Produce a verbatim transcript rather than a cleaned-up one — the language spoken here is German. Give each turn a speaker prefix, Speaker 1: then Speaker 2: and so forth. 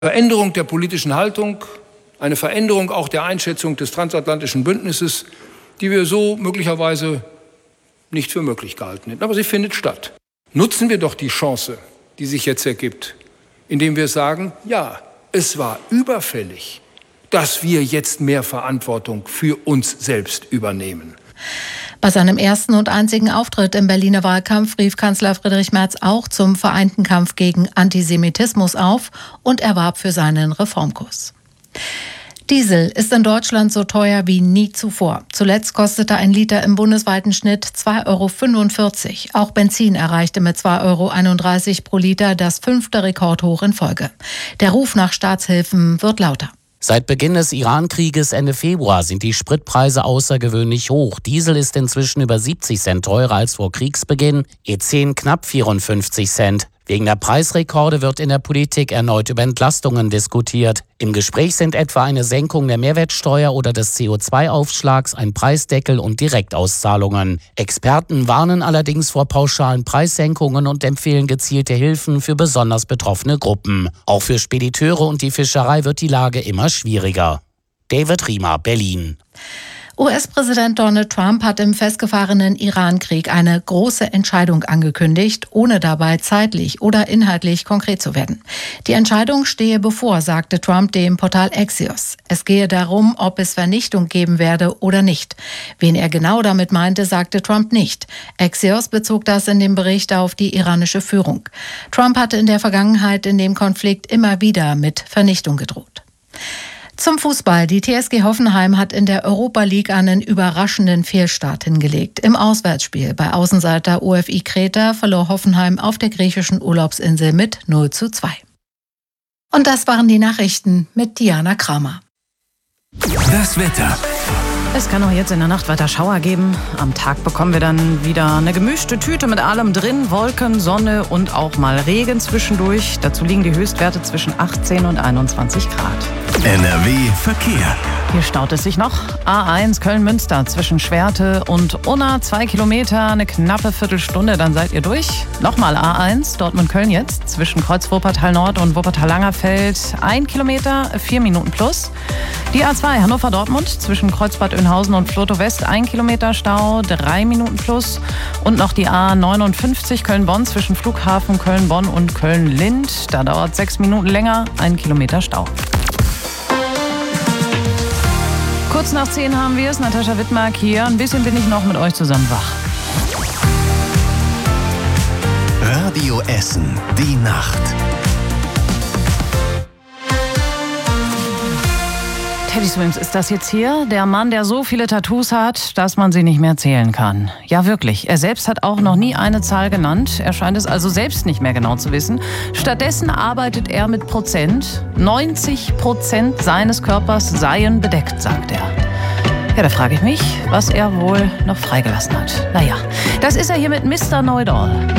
Speaker 1: Veränderung der politischen Haltung, eine Veränderung auch der Einschätzung des transatlantischen Bündnisses, die wir so möglicherweise nicht für möglich gehalten hätten. Aber sie findet statt. Nutzen wir doch die Chance, die sich jetzt ergibt, indem wir sagen, ja, es war überfällig, dass wir jetzt mehr Verantwortung für uns selbst übernehmen.
Speaker 2: Bei seinem ersten und einzigen Auftritt im Berliner Wahlkampf rief Kanzler Friedrich Merz auch zum vereinten Kampf gegen Antisemitismus auf und er warb für seinen Reformkurs. Diesel ist in Deutschland so teuer wie nie zuvor. Zuletzt kostete ein Liter im bundesweiten Schnitt zwei Euro fünfundvierzig. Auch Benzin erreichte mit zwei Euro einunddreißig pro Liter das fünfte Rekordhoch in Folge. Der Ruf nach Staatshilfen wird lauter.
Speaker 3: Seit Beginn des Iran-Krieges Ende Februar sind die Spritpreise außergewöhnlich hoch. Diesel ist inzwischen über siebzig Cent teurer als vor Kriegsbeginn, E zehn knapp vierundfünfzig Cent. Wegen der Preisrekorde wird in der Politik erneut über Entlastungen diskutiert. Im Gespräch sind etwa eine Senkung der Mehrwertsteuer oder des C O zwei Aufschlags, ein Preisdeckel und Direktauszahlungen. Experten warnen allerdings vor pauschalen Preissenkungen und empfehlen gezielte Hilfen für besonders betroffene Gruppen. Auch für Spediteure und die Fischerei wird die Lage immer schwieriger. David Riemer, Berlin.
Speaker 2: U S-Präsident Donald Trump hat im festgefahrenen Iran-Krieg eine große Entscheidung angekündigt, ohne dabei zeitlich oder inhaltlich konkret zu werden. Die Entscheidung stehe bevor, sagte Trump dem Portal Axios. Es gehe darum, ob es Vernichtung geben werde oder nicht. Wen er genau damit meinte, sagte Trump nicht. Axios bezog das in dem Bericht auf die iranische Führung. Trump hatte in der Vergangenheit in dem Konflikt immer wieder mit Vernichtung gedroht. Zum Fußball. Die T S G Hoffenheim hat in der Europa League einen überraschenden Fehlstart hingelegt. Im Auswärtsspiel bei Außenseiter O F I Kreta verlor Hoffenheim auf der griechischen Urlaubsinsel mit null zu zwei. Und das waren die Nachrichten mit Diana Kramer.
Speaker 4: Das Wetter.
Speaker 5: Es kann auch jetzt in der Nacht weiter Schauer geben. Am Tag bekommen wir dann wieder eine gemischte Tüte mit allem drin. Wolken, Sonne und auch mal Regen zwischendurch. Dazu liegen die Höchstwerte zwischen achtzehn und einundzwanzig Grad.
Speaker 4: N R W Verkehr.
Speaker 5: Hier staut es sich noch. A eins Köln-Münster zwischen Schwerte und Unna. Zwei Kilometer, eine knappe Viertelstunde, dann seid ihr durch. Nochmal A eins Dortmund-Köln jetzt zwischen Kreuz-Wuppertal-Nord und Wuppertal-Langerfeld. Ein Kilometer, vier Minuten plus. Die A zwei Hannover-Dortmund zwischen Kreuzbad Önhausen und Flotow West. Ein Kilometer Stau, drei Minuten plus. Und noch die A neunundfünfzig Köln-Bonn zwischen Flughafen Köln-Bonn und Köln-Lind. Da dauert sechs Minuten länger, ein Kilometer Stau. Kurz nach zehn haben wir es. Natascha Wittmark hier. Ein bisschen bin ich noch mit euch zusammen wach.
Speaker 4: Radio Essen, die Nacht.
Speaker 5: Teddy Swims ist das jetzt hier, der Mann, der so viele Tattoos hat, dass man sie nicht mehr zählen kann. Ja, wirklich. Er selbst hat auch noch nie eine Zahl genannt. Er scheint es also selbst nicht mehr genau zu wissen. Stattdessen arbeitet er mit Prozent. neunzig Prozent seines Körpers seien bedeckt, sagt er. Ja, da frage ich mich, was er wohl noch freigelassen hat. Naja, das ist er hier mit Mister Know-it-all.